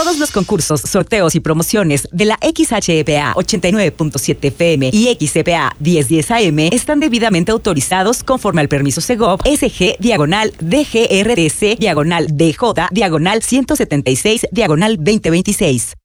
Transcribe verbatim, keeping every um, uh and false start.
Todos los concursos, sorteos y promociones de la X H E P A ochenta y nueve punto siete F M y X E P A diez diez A M están debidamente autorizados conforme al permiso Segov S G diagonal D G R T C diagonal D J diagonal ciento setenta y seis diagonal veinte veintiséis.